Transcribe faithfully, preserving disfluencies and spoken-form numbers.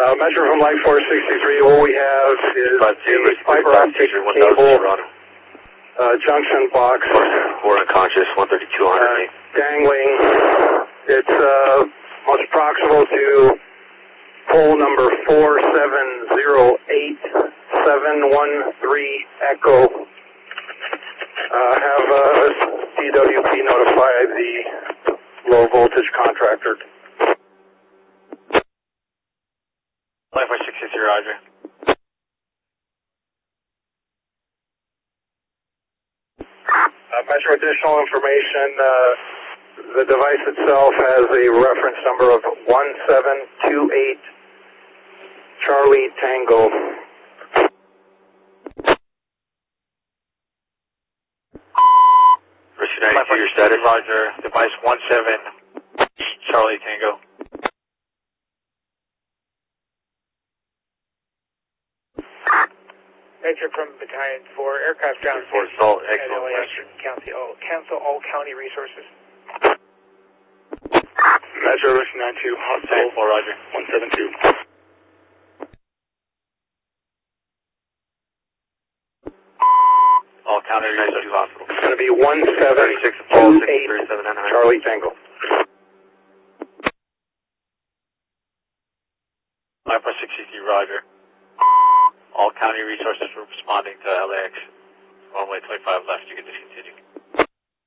Uh, measure from Light Force sixty-three, what we have is a fiber optic cable, uh, junction box. We're unconscious, one thirty-two hundred. Uh, dangling. It's uh, most proximal to pole number four seven zero eight seven one three Echo. Uh, have uh, D W P notify the low voltage contractor. Light Force sixty-three, roger. Uh, measure additional information. Uh, the device itself has a reference number of one seven two eight Charlie Tango. Richard ninety-two, your status? Roger. Device one seven Charlie Tango. Measure from Battalion four, aircraft ground For station Salt, at excellent. L A X, cancel all, cancel all county resources. Measure Richard ninety-two, hospital four, roger. one seven two. All county ninety-two hospital. It's going to be one seven two eight Charlie Tango. Light Force sixty-three, roger. All county resources were responding to L A X. Runway twenty-five left, you can discontinue.